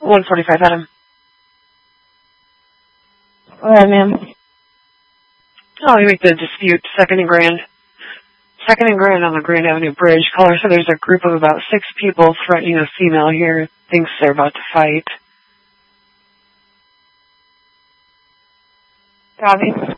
145 Adam. Alright, ma'am. Oh, you make the dispute 2nd and Grand. 2nd and Grand on the Grand Avenue Bridge. Caller said there's a group of about 6 people threatening a female here. Thinks they're about to fight. Copy.